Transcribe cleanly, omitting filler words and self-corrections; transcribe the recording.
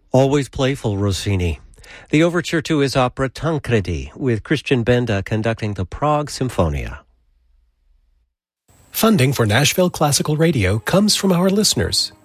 Always playful Rossini. The overture to his opera Tancredi, with Christian Benda conducting the Prague Symphonia. Funding for Nashville Classical Radio comes from our listeners